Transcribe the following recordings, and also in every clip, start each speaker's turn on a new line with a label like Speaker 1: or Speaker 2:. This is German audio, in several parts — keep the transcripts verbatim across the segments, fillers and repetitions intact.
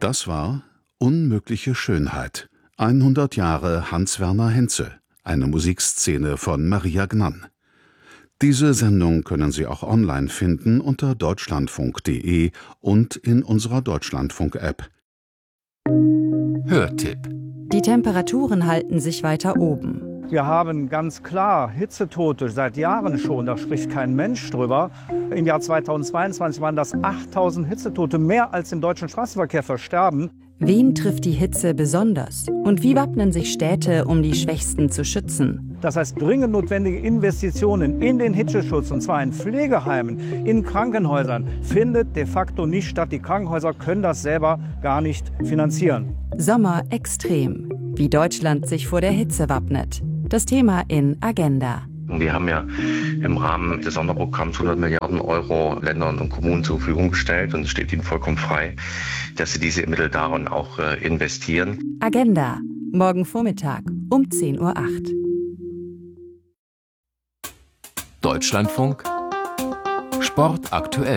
Speaker 1: Das war Unmögliche Schönheit. hundert Jahre Hans-Werner Henze. Eine Musikszene von Maria Gnann. Diese Sendung können Sie auch online finden unter deutschlandfunk punkt de und in unserer Deutschlandfunk-App.
Speaker 2: Hörtipp.
Speaker 3: Die Temperaturen halten sich weiter oben.
Speaker 4: Wir haben ganz klar Hitzetote seit Jahren schon, da spricht kein Mensch drüber. Im Jahr zweitausendzweiundzwanzig waren das achttausend Hitzetote, mehr als im deutschen Straßenverkehr versterben.
Speaker 3: Wen trifft die Hitze besonders? Und wie wappnen sich Städte, um die Schwächsten zu schützen?
Speaker 4: Das heißt, dringend notwendige Investitionen in den Hitzeschutz, und zwar in Pflegeheimen, in Krankenhäusern, findet de facto nicht statt. Die Krankenhäuser können das selber gar nicht finanzieren.
Speaker 3: Sommer extrem. Wie Deutschland sich vor der Hitze wappnet. Das Thema in Agenda.
Speaker 5: Wir haben ja im Rahmen des Sonderprogramms hundert Milliarden Euro Ländern und Kommunen zur Verfügung gestellt, und es steht ihnen vollkommen frei, dass sie diese Mittel darin auch äh, investieren.
Speaker 3: Agenda. Morgen Vormittag um zehn Uhr acht.
Speaker 2: Deutschlandfunk Sport aktuell.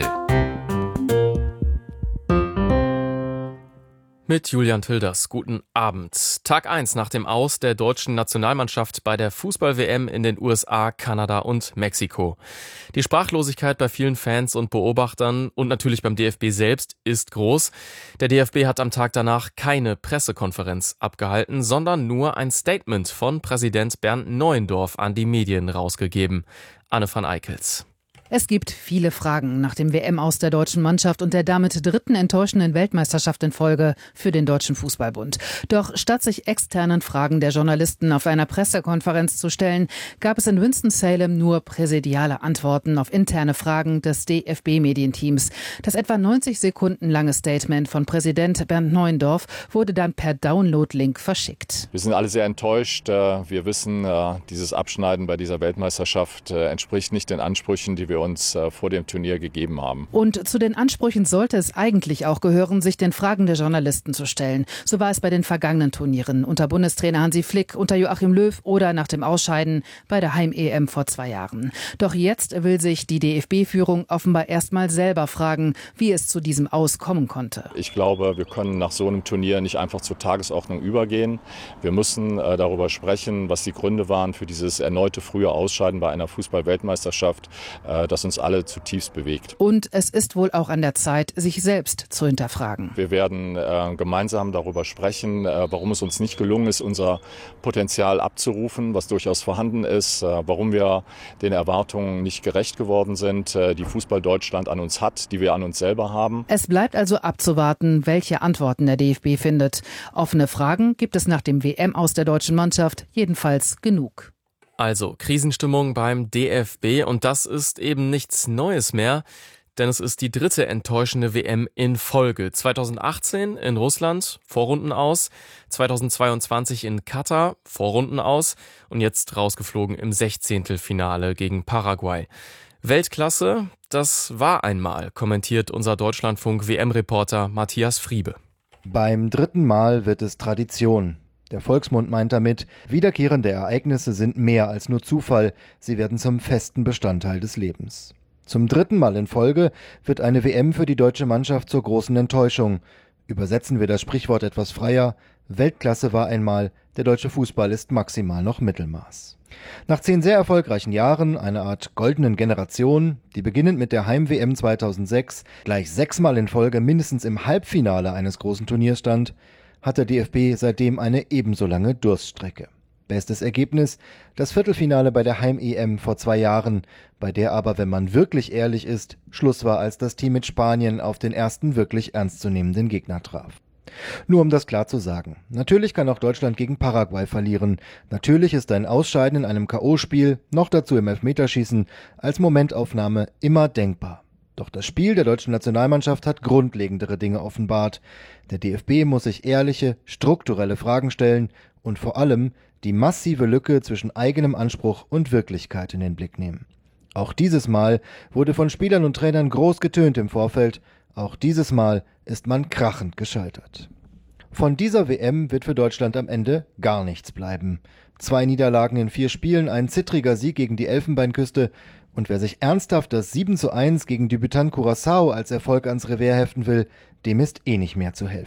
Speaker 6: Mit Julian Tilders. Guten Abend. Tag eins nach dem Aus der deutschen Nationalmannschaft bei der Fußball-W M in den U S A, Kanada und Mexiko. Die Sprachlosigkeit bei vielen Fans und Beobachtern und natürlich beim D F B selbst ist groß. Der D F B hat am Tag danach keine Pressekonferenz abgehalten, sondern nur ein Statement von Präsident Bernd Neuendorf an die Medien rausgegeben. Anne van Eickels.
Speaker 7: Es gibt viele Fragen nach dem W M-Aus der deutschen Mannschaft und der damit dritten enttäuschenden Weltmeisterschaft in Folge für den Deutschen Fußballbund. Doch statt sich externen Fragen der Journalisten auf einer Pressekonferenz zu stellen, gab es in Winston-Salem nur präsidiale Antworten auf interne Fragen des D F B-Medienteams. Das etwa neunzig Sekunden lange Statement von Präsident Bernd Neuendorf wurde dann per Download-Link verschickt.
Speaker 8: Wir sind alle sehr enttäuscht. Wir wissen, dieses Abschneiden bei dieser Weltmeisterschaft entspricht nicht den Ansprüchen, die wir uns vor dem Turnier gegeben haben.
Speaker 7: Und zu den Ansprüchen sollte es eigentlich auch gehören, sich den Fragen der Journalisten zu stellen. So war es bei den vergangenen Turnieren unter Bundestrainer Hansi Flick, unter Joachim Löw oder nach dem Ausscheiden bei der Heim-E M vor zwei Jahren. Doch jetzt will sich die D F B-Führung offenbar erstmal selber fragen, wie es zu diesem Aus kommen konnte.
Speaker 8: Ich glaube, wir können nach so einem Turnier nicht einfach zur Tagesordnung übergehen. Wir müssen äh, darüber sprechen, was die Gründe waren für dieses erneute frühe Ausscheiden bei einer Fußball-Weltmeisterschaft, äh, das uns alle zutiefst bewegt.
Speaker 7: Und es ist wohl auch an der Zeit, sich selbst zu hinterfragen.
Speaker 8: Wir werden äh, gemeinsam darüber sprechen, äh, warum es uns nicht gelungen ist, unser Potenzial abzurufen, was durchaus vorhanden ist, äh, warum wir den Erwartungen nicht gerecht geworden sind, äh, die Fußball Deutschland an uns hat, die wir an uns selber haben.
Speaker 7: Es bleibt also abzuwarten, welche Antworten der D F B findet. Offene Fragen gibt es nach dem W M-Aus der deutschen Mannschaft jedenfalls genug.
Speaker 6: Also Krisenstimmung beim D F B, und das ist eben nichts Neues mehr, denn es ist die dritte enttäuschende W M in Folge. zweitausendachtzehn in Russland, Vorrundenaus, zweitausendzweiundzwanzig in Katar, Vorrundenaus und jetzt rausgeflogen im Sechzehntelfinale gegen Paraguay. Weltklasse, das war einmal, kommentiert unser Deutschlandfunk-W M-Reporter Matthias Friebe.
Speaker 9: Beim dritten Mal wird es Tradition. Der Volksmund meint damit, wiederkehrende Ereignisse sind mehr als nur Zufall, sie werden zum festen Bestandteil des Lebens. Zum dritten Mal in Folge wird eine W M für die deutsche Mannschaft zur großen Enttäuschung. Übersetzen wir das Sprichwort etwas freier: Weltklasse war einmal, der deutsche Fußball ist maximal noch Mittelmaß. Nach zehn sehr erfolgreichen Jahren, einer Art goldenen Generation, die beginnend mit der Heim-W M zweitausendsechs gleich sechsmal in Folge mindestens im Halbfinale eines großen Turniers stand, hat der D F B seitdem eine ebenso lange Durststrecke. Bestes Ergebnis: das Viertelfinale bei der Heim-E M vor zwei Jahren, bei der aber, wenn man wirklich ehrlich ist, Schluss war, als das Team mit Spanien auf den ersten wirklich ernstzunehmenden Gegner traf. Nur um das klar zu sagen: Natürlich kann auch Deutschland gegen Paraguay verlieren. Natürlich ist ein Ausscheiden in einem K O-Spiel, noch dazu im Elfmeterschießen, als Momentaufnahme immer denkbar. Doch das Spiel der deutschen Nationalmannschaft hat grundlegendere Dinge offenbart. Der D F B muss sich ehrliche, strukturelle Fragen stellen und vor allem die massive Lücke zwischen eigenem Anspruch und Wirklichkeit in den Blick nehmen. Auch dieses Mal wurde von Spielern und Trainern groß getönt im Vorfeld. Auch dieses Mal ist man krachend gescheitert. Von dieser W M wird für Deutschland am Ende gar nichts bleiben. Zwei Niederlagen in vier Spielen, ein zittriger Sieg gegen die Elfenbeinküste. Und wer sich ernsthaft das sieben zu eins gegen Debütant Curaçao als Erfolg ans Revers heften will, dem ist eh nicht mehr zu helfen.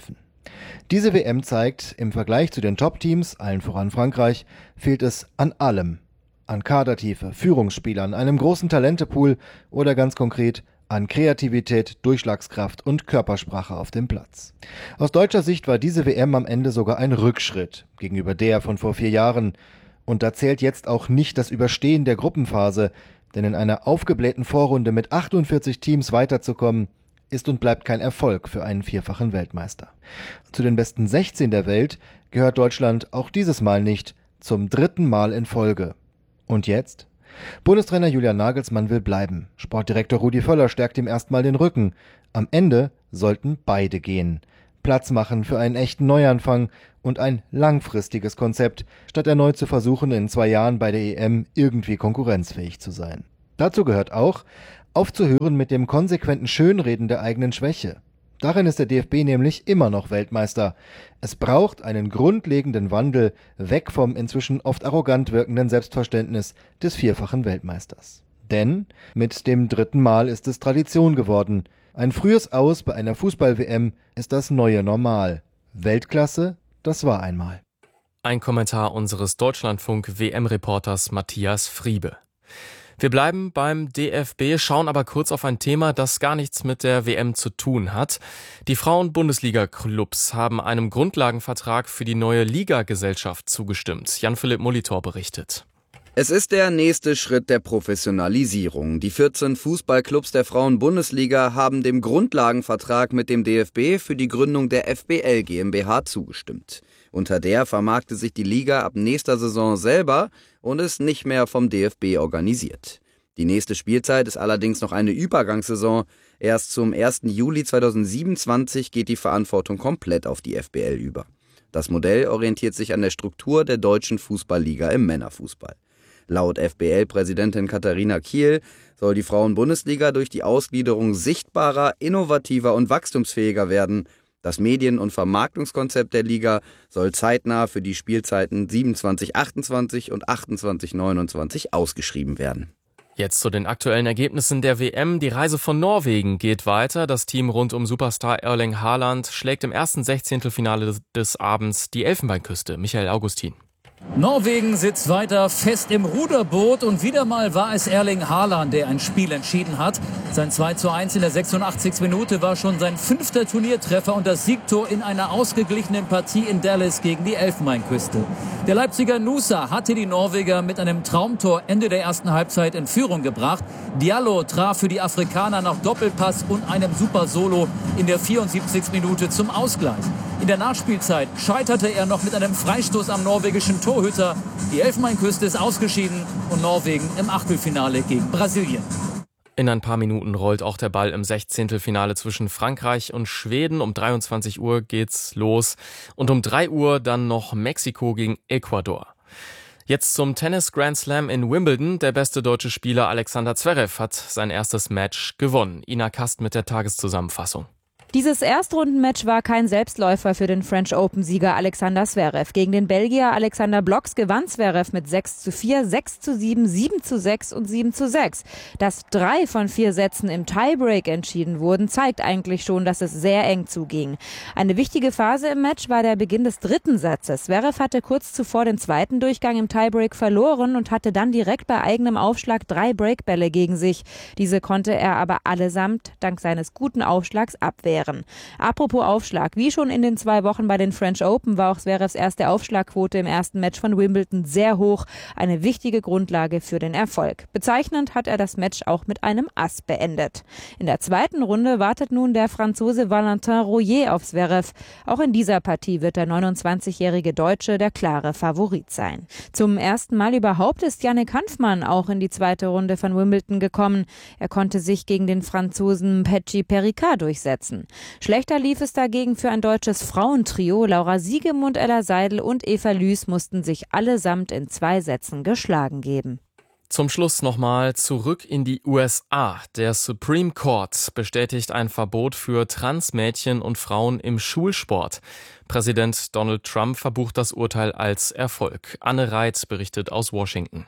Speaker 9: Diese W M zeigt, im Vergleich zu den Top-Teams, allen voran Frankreich, fehlt es an allem. An Kadertiefe, Führungsspielern, einem großen Talentepool oder ganz konkret an Kreativität, Durchschlagskraft und Körpersprache auf dem Platz. Aus deutscher Sicht war diese W M am Ende sogar ein Rückschritt gegenüber der von vor vier Jahren. Und da zählt jetzt auch nicht das Überstehen der Gruppenphase, denn in einer aufgeblähten Vorrunde mit achtundvierzig Teams weiterzukommen, ist und bleibt kein Erfolg für einen vierfachen Weltmeister. Zu den besten sechzehn der Welt gehört Deutschland auch dieses Mal nicht, zum dritten Mal in Folge. Und jetzt? Bundestrainer Julian Nagelsmann will bleiben. Sportdirektor Rudi Völler stärkt ihm erstmal den Rücken. Am Ende sollten beide gehen. Platz machen für einen echten Neuanfang und ein langfristiges Konzept, statt erneut zu versuchen, in zwei Jahren bei der E M irgendwie konkurrenzfähig zu sein. Dazu gehört auch, aufzuhören mit dem konsequenten Schönreden der eigenen Schwäche. Darin ist der D F B nämlich immer noch Weltmeister. Es braucht einen grundlegenden Wandel weg vom inzwischen oft arrogant wirkenden Selbstverständnis des vierfachen Weltmeisters. Denn mit dem dritten Mal ist es Tradition geworden. Ein frühes Aus bei einer Fußball-W M ist das neue Normal. Weltklasse, das war einmal.
Speaker 6: Ein Kommentar unseres Deutschlandfunk-W M-Reporters Matthias Friebe. Wir bleiben beim D F B, schauen aber kurz auf ein Thema, das gar nichts mit der W M zu tun hat. Die Frauen-Bundesliga-Clubs haben einem Grundlagenvertrag für die neue Liga-Gesellschaft zugestimmt. Jan-Philipp Molitor berichtet.
Speaker 10: Es ist der nächste Schritt der Professionalisierung. Die vierzehn Fußballclubs der Frauen-Bundesliga haben dem Grundlagenvertrag mit dem D F B für die Gründung der F B L GmbH zugestimmt. Unter der vermarkte sich die Liga ab nächster Saison selber und ist nicht mehr vom D F B organisiert. Die nächste Spielzeit ist allerdings noch eine Übergangssaison. Erst zum ersten Juli zweitausendsiebenundzwanzig geht die Verantwortung komplett auf die F B L über. Das Modell orientiert sich an der Struktur der deutschen Fußballliga im Männerfußball. Laut F B L-Präsidentin Katharina Kiel soll die Frauen-Bundesliga durch die Ausgliederung sichtbarer, innovativer und wachstumsfähiger werden. Das Medien- und Vermarktungskonzept der Liga soll zeitnah für die Spielzeiten siebenundzwanzig achtundzwanzig und achtundzwanzig neunundzwanzig ausgeschrieben werden.
Speaker 6: Jetzt zu den aktuellen Ergebnissen der W M. Die Reise von Norwegen geht weiter. Das Team rund um Superstar Erling Haaland schlägt im ersten Sechzehntelfinale des Abends die Elfenbeinküste. Michael Augustin.
Speaker 11: Norwegen sitzt weiter fest im Ruderboot und wieder mal war es Erling Haaland, der ein Spiel entschieden hat. Sein zwei zu eins in der sechsundachtzigsten Minute war schon sein fünfter Turniertreffer und das Siegtor in einer ausgeglichenen Partie in Dallas gegen die Elfenbeinküste. Der Leipziger Nusa hatte die Norweger mit einem Traumtor Ende der ersten Halbzeit in Führung gebracht. Diallo traf für die Afrikaner nach Doppelpass und einem Super Solo in der vierundsiebzigsten Minute zum Ausgleich. In der Nachspielzeit scheiterte er noch mit einem Freistoß am norwegischen Torhüter. Die Elfenbeinküste ist ausgeschieden und Norwegen im Achtelfinale gegen Brasilien.
Speaker 6: In ein paar Minuten rollt auch der Ball im Sechzehntelfinale zwischen Frankreich und Schweden. Um dreiundzwanzig Uhr geht's los und um drei Uhr dann noch Mexiko gegen Ecuador. Jetzt zum Tennis Grand Slam in Wimbledon. Der beste deutsche Spieler Alexander Zverev hat sein erstes Match gewonnen. Ina Kast mit der Tageszusammenfassung.
Speaker 12: Dieses Erstrundenmatch war kein Selbstläufer für den French Open-Sieger Alexander Zverev. Gegen den Belgier Alexander Blocks gewann Zverev mit sechs zu vier, sechs zu sieben, sieben zu sechs und sieben zu sechs. Dass drei von vier Sätzen im Tiebreak entschieden wurden, zeigt eigentlich schon, dass es sehr eng zuging. Eine wichtige Phase im Match war der Beginn des dritten Satzes. Zverev hatte kurz zuvor den zweiten Durchgang im Tiebreak verloren und hatte dann direkt bei eigenem Aufschlag drei Breakbälle gegen sich. Diese konnte er aber allesamt dank seines guten Aufschlags abwehren. Apropos Aufschlag, wie schon in den zwei Wochen bei den French Open war auch Zverevs erste Aufschlagquote im ersten Match von Wimbledon sehr hoch, eine wichtige Grundlage für den Erfolg. Bezeichnend hat er das Match auch mit einem Ass beendet. In der zweiten Runde wartet nun der Franzose Valentin Royer auf Zverev. Auch in dieser Partie wird der neunundzwanzigjährige Deutsche der klare Favorit sein. Zum ersten Mal überhaupt ist Yannick Hanfmann auch in die zweite Runde von Wimbledon gekommen. Er konnte sich gegen den Franzosen Petchi Pericard durchsetzen. Schlechter lief es dagegen für ein deutsches Frauentrio. Laura Siegemund, Ella Seidel und Eva Lüß mussten sich allesamt in zwei Sätzen geschlagen geben.
Speaker 6: Zum Schluss nochmal zurück in die U S A. Der Supreme Court bestätigt ein Verbot für Transmädchen und Frauen im Schulsport. Präsident Donald Trump verbucht das Urteil als Erfolg. Anne Reit berichtet aus Washington.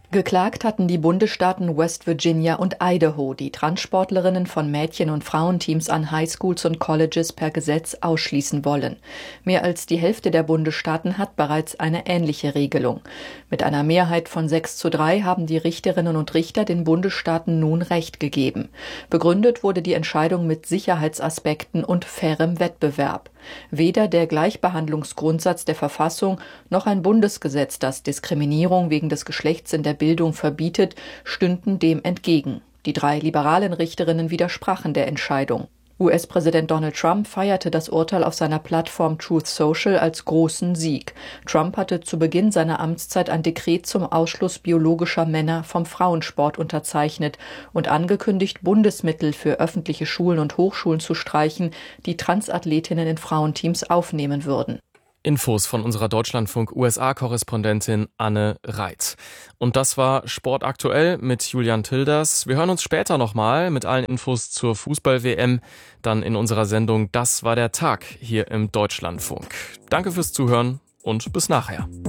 Speaker 13: Geklagt hatten die Bundesstaaten West Virginia und Idaho, die Transsportlerinnen von Mädchen- und Frauenteams an Highschools und Colleges per Gesetz ausschließen wollen. Mehr als die Hälfte der Bundesstaaten hat bereits eine ähnliche Regelung. Mit einer Mehrheit von sechs zu drei haben die Richterinnen und Richter den Bundesstaaten nun Recht gegeben. Begründet wurde die Entscheidung mit Sicherheitsaspekten und fairem Wettbewerb. Weder der Gleichbehandlungsgrundsatz der Verfassung noch ein Bundesgesetz, das Diskriminierung wegen des Geschlechts in der Bildung verbietet, stünden dem entgegen. Die drei liberalen Richterinnen widersprachen der Entscheidung. U S-Präsident Donald Trump feierte das Urteil auf seiner Plattform Truth Social als großen Sieg. Trump hatte zu Beginn seiner Amtszeit ein Dekret zum Ausschluss biologischer Männer vom Frauensport unterzeichnet und angekündigt, Bundesmittel für öffentliche Schulen und Hochschulen zu streichen, die Transathletinnen in Frauenteams aufnehmen würden.
Speaker 6: Infos von unserer Deutschlandfunk-U S A-Korrespondentin Anne Reit. Und das war Sport aktuell mit Julian Tilders. Wir hören uns später nochmal mit allen Infos zur Fußball-W M, dann in unserer Sendung Das war der Tag hier im Deutschlandfunk. Danke fürs Zuhören und bis nachher.